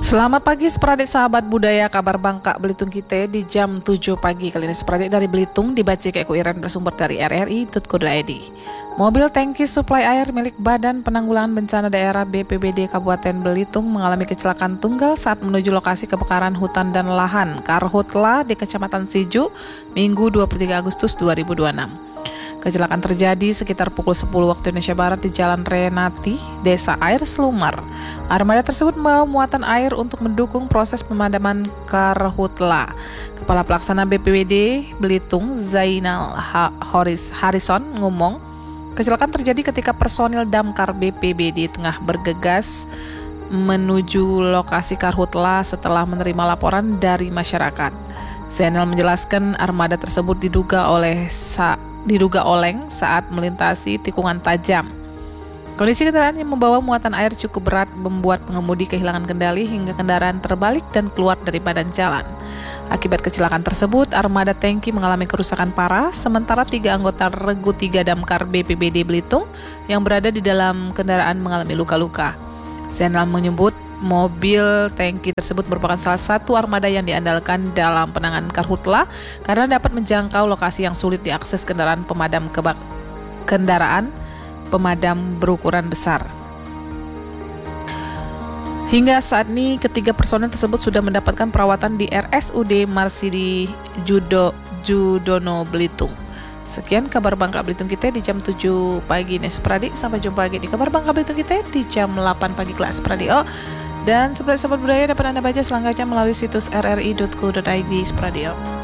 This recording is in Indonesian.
Selamat pagi Spradik sahabat budaya, kabar Bangka Belitung kita di jam 7 pagi. Kali ini Spradik dari Belitung dibaca ke Iran bersumber dari rri.co.id. Mobil tangki suplai air milik Badan Penanggulangan Bencana Daerah BPBD Kabupaten Belitung mengalami kecelakaan tunggal saat menuju lokasi kebakaran hutan dan lahan Karhutla di Kecamatan Siju, Minggu 23 Agustus 2026. Kecelakaan terjadi sekitar pukul 10 waktu Indonesia Barat di Jalan Renati, Desa Air Selumar. Armada tersebut membawa muatan air untuk mendukung proses pemadaman Karhutla. Kepala Pelaksana BPBD Belitung, Zainal Harrison, ngomong, kecelakaan terjadi ketika personil damkar BPBD tengah bergegas menuju lokasi Karhutla setelah menerima laporan dari masyarakat. Zainal menjelaskan armada tersebut diduga oleng saat melintasi tikungan tajam. Kondisi kendaraan yang membawa muatan air cukup berat membuat pengemudi kehilangan kendali hingga kendaraan terbalik dan keluar dari badan jalan. Akibat kecelakaan tersebut, armada tangki mengalami kerusakan parah, sementara 3 anggota Regu 3 Damkar BPBD Belitung yang berada di dalam kendaraan mengalami luka-luka. Zainal menyebut mobil tangki tersebut merupakan salah satu armada yang diandalkan dalam penanganan Karhutla karena dapat menjangkau lokasi yang sulit diakses kendaraan pemadam berukuran besar. Hingga saat ini, ketiga personel tersebut sudah mendapatkan perawatan di RSUD Marsidi Judono Belitung. Sekian kabar Bangka Belitung kita di jam 7 pagi ini Spradik. Sampai jumpa lagi di kabar Bangka Belitung kita di jam 8 pagi kelas Spradik. Dan sahabat budaya dapat Anda baca selengkapnya melalui situs rri.co.id Spradik.